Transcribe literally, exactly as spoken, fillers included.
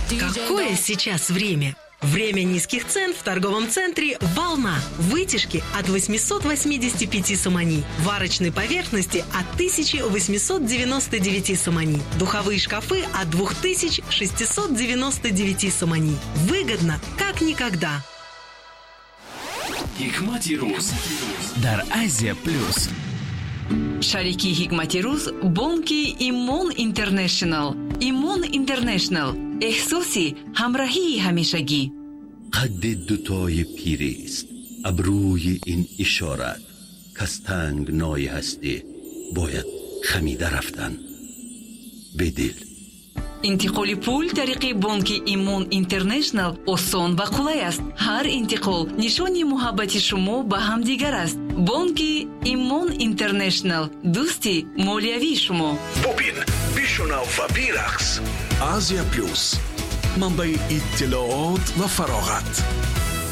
Какое сейчас время? Время низких цен в торговом центре «Волна». Вытяжки от восемьсот восемьдесят пять сомани. Варочной поверхности от тысяча восемьсот девяносто девять сомани. Духовые шкафы от две тысячи шестьсот девяносто девять сомани. Выгодно, как никогда. Hikmati Ruz дар Азия Плюс. Шарики Hikmati Ruz бонки Имон Интернешнл. Имон Интернешнл. احساسی همراهی همیشگی. قد دوتای پیریست ابروی این اشارت کستنگ نای هستی باید خمیده رفتن به دل. انتقال پول طریق بانک ایمون اینترنشنل آسان و قولای است. هر انتقال نشانی محبت شما به هم دیگر است. بانک ایمون اینترنشنل دوستی مالیوی شما. ببین بشنو و بیرقص. آسیا پلوس، منبع اطلاعات و فراغت.